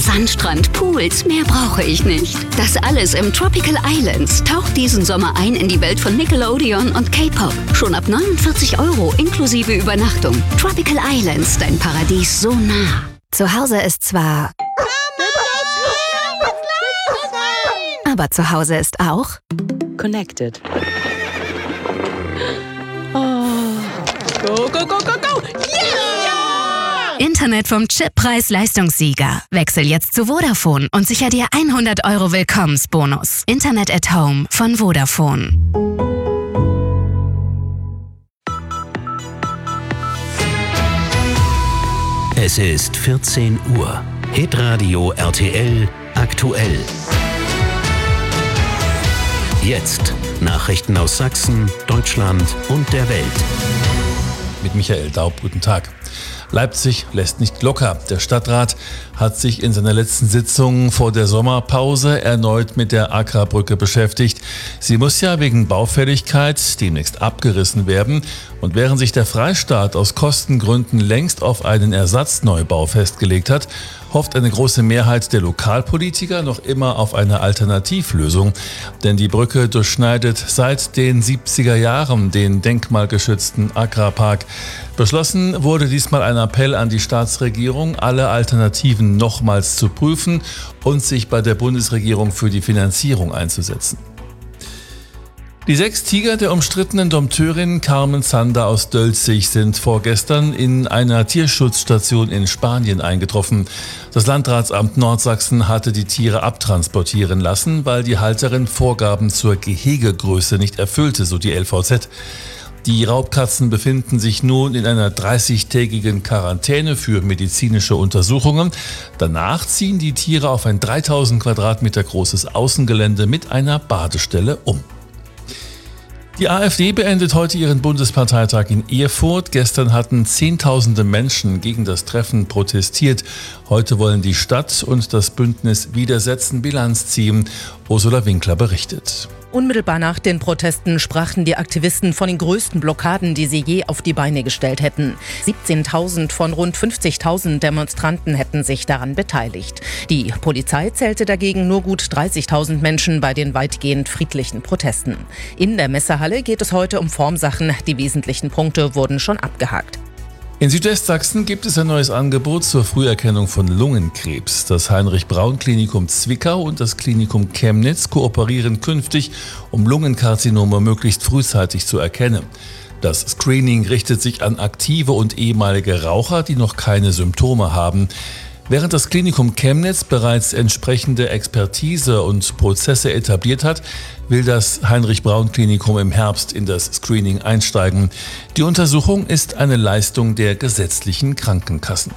Sandstrand, Pools, mehr brauche ich nicht. Das alles im Tropical Islands. Taucht diesen Sommer ein in die Welt von Nickelodeon und K-Pop. Schon ab 49 € inklusive Übernachtung. Tropical Islands, dein Paradies so nah. Zu Hause ist zwar... Aber zu Hause ist auch... Connected. Oh. Go, go, go, go, go! Yeah! Internet vom Chip Preis-Leistungssieger. Wechsel jetzt zu Vodafone und sicher dir 100 € Willkommensbonus. Internet at Home von Vodafone. Es ist 14 Uhr. Hitradio RTL aktuell. Jetzt Nachrichten aus Sachsen, Deutschland und der Welt. Mit Michael Daub, guten Tag. Leipzig lässt nicht locker. Der Stadtrat hat sich in seiner letzten Sitzung vor der Sommerpause erneut mit der Agra-Brücke beschäftigt. Sie muss ja wegen Baufälligkeit demnächst abgerissen werden. Und während sich der Freistaat aus Kostengründen längst auf einen Ersatzneubau festgelegt hat, hofft eine große Mehrheit der Lokalpolitiker noch immer auf eine Alternativlösung. Denn die Brücke durchschneidet seit den 70er Jahren den denkmalgeschützten Agra-Park. Beschlossen wurde diesmal ein Appell an die Staatsregierung, alle Alternativen nochmals zu prüfen und sich bei der Bundesregierung für die Finanzierung einzusetzen. Die 6 Tiger der umstrittenen Dompteurin Carmen Zander aus Dölzig sind vorgestern in einer Tierschutzstation in Spanien eingetroffen. Das Landratsamt Nordsachsen hatte die Tiere abtransportieren lassen, weil die Halterin Vorgaben zur Gehegegröße nicht erfüllte, so die LVZ. Die Raubkatzen befinden sich nun in einer 30-tägigen Quarantäne für medizinische Untersuchungen. Danach ziehen die Tiere auf ein 3000 Quadratmeter großes Außengelände mit einer Badestelle um. Die AfD beendet heute ihren Bundesparteitag in Erfurt. Gestern hatten Zehntausende Menschen gegen das Treffen protestiert. Heute wollen die Stadt und das Bündnis Widersetzen Bilanz ziehen. Ursula Winkler berichtet. Unmittelbar nach den Protesten sprachen die Aktivisten von den größten Blockaden, die sie je auf die Beine gestellt hätten. 17.000 von rund 50.000 Demonstranten hätten sich daran beteiligt. Die Polizei zählte dagegen nur gut 30.000 Menschen bei den weitgehend friedlichen Protesten. In der Messehalle geht es heute um Formsachen. Die wesentlichen Punkte wurden schon abgehakt. In Südwestsachsen gibt es ein neues Angebot zur Früherkennung von Lungenkrebs. Das Heinrich-Braun-Klinikum Zwickau und das Klinikum Chemnitz kooperieren künftig, um Lungenkarzinome möglichst frühzeitig zu erkennen. Das Screening richtet sich an aktive und ehemalige Raucher, die noch keine Symptome haben. Während das Klinikum Chemnitz bereits entsprechende Expertise und Prozesse etabliert hat, will das Heinrich-Braun-Klinikum im Herbst in das Screening einsteigen. Die Untersuchung ist eine Leistung der gesetzlichen Krankenkassen.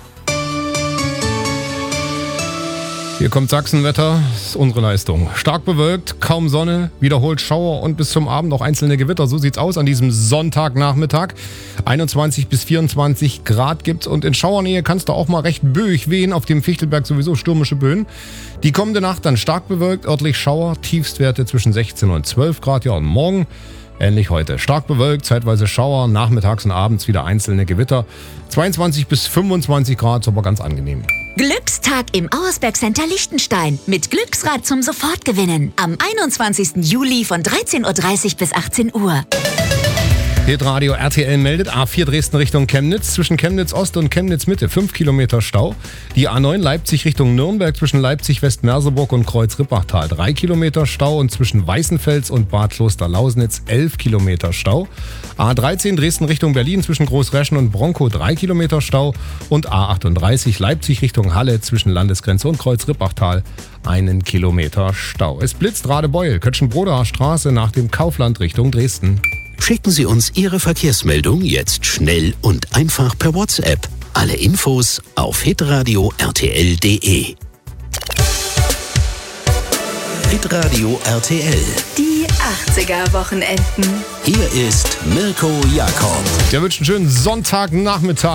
Hier kommt Sachsenwetter, das ist unsere Leistung. Stark bewölkt, kaum Sonne, wiederholt Schauer und bis zum Abend noch einzelne Gewitter. So sieht's aus an diesem Sonntagnachmittag. 21 bis 24 Grad gibt's und in Schauernähe kann es da auch mal recht böig wehen. Auf dem Fichtelberg sowieso stürmische Böen. Die kommende Nacht dann stark bewölkt, örtlich Schauer, Tiefstwerte zwischen 16 und 12 Grad. Ja, und morgen ähnlich heute. Stark bewölkt, zeitweise Schauer, nachmittags und abends wieder einzelne Gewitter. 22 bis 25 Grad, ist aber ganz angenehm. Glückstag im Auersberg Center Liechtenstein mit Glücksrad zum Sofortgewinnen am 21. Juli von 13.30 Uhr bis 18 Uhr. Hitradio RTL meldet A4 Dresden Richtung Chemnitz, zwischen Chemnitz Ost und Chemnitz Mitte 5 Kilometer Stau. Die A9 Leipzig Richtung Nürnberg zwischen Leipzig Westmerseburg und Kreuz-Rippachtal 3 Kilometer Stau und zwischen Weißenfels und Bad Kloster-Lausnitz 11 Kilometer Stau. A13 Dresden Richtung Berlin zwischen Großreschen und Bronkow 3 Kilometer Stau und A38 Leipzig Richtung Halle zwischen Landesgrenze und Kreuz-Rippachtal 1 Kilometer Stau. Es blitzt Radebeul, Kötschenbrodaer Straße nach dem Kaufland Richtung Dresden. Schicken Sie uns Ihre Verkehrsmeldung jetzt schnell und einfach per WhatsApp. Alle Infos auf hitradio rtl.de. Hitradio RTL. Die 80er-Wochenenden. Hier ist Mirko Jakob. Der wünscht einen schönen Sonntagnachmittag.